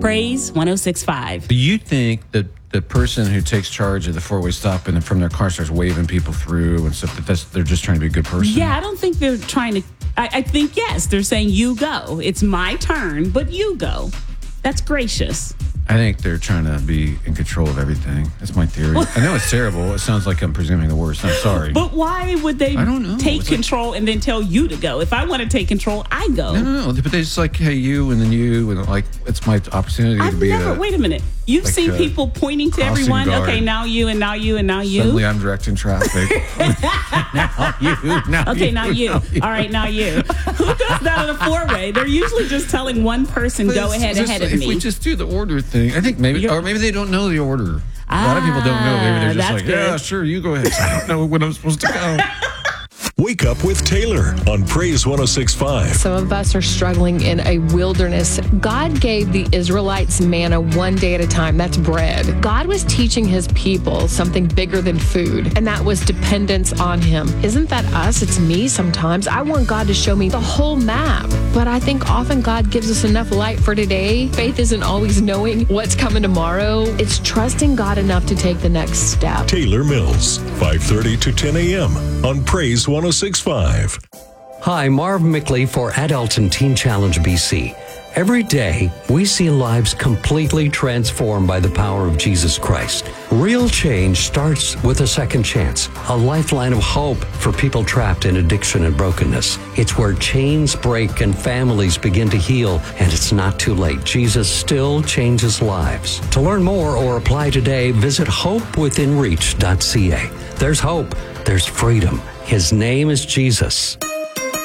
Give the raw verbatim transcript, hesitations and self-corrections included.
Praise one oh six point five. Do you think that the person who takes charge of the four-way stop and from their car starts waving people through and stuff, that that's, they're just trying to be a good person? Yeah, I don't think they're trying to. I, I think, yes, they're saying you go. It's my turn, but you go. That's gracious. I think they're trying to be in control of everything. That's my theory. I know it's terrible. It sounds like I'm presuming the worst. I'm sorry. But why would they I don't know. take It's like- control and then tell you to go? If I want to take control, I go. No, no, no. But they just like, hey, you, and then you, and like, it's my opportunity I've to be never. a... Wait a minute. You've like seen a people pointing to crossing everyone. guard. Okay, now you, and now you, and now you. Suddenly I'm directing traffic. now you, now Okay, you, now you. now you. All right, now you. Who does that on a four-way? They're usually just telling one person, But go it's ahead just- ahead of if me. we just do the order thing, I think maybe, You're- or maybe they don't know the order. A lot of people don't know. Maybe they're just that's like, good. yeah, sure, you go ahead. I don't know when I'm supposed to go. Wake Up with Taylor on Praise one oh six point five. Some of us are struggling in a wilderness. God gave the Israelites manna one day at a time. That's bread. God was teaching his people something bigger than food, and that was dependence on him. Isn't that us? It's me sometimes. I want God to show me the whole map, but I think often God gives us enough light for today. Faith isn't always knowing what's coming tomorrow. It's trusting God enough to take the next step. Taylor Mills, five thirty to ten a.m. on Praise one oh six point five. Hi, Marv Mickley for Adult and Teen Challenge B C. Every day, we see lives completely transformed by the power of Jesus Christ. Real change starts with a second chance, a lifeline of hope for people trapped in addiction and brokenness. It's where chains break and families begin to heal, and it's not too late. Jesus still changes lives. To learn more or apply today, visit hope within reach dot c a. There's hope. There's freedom. His name is Jesus.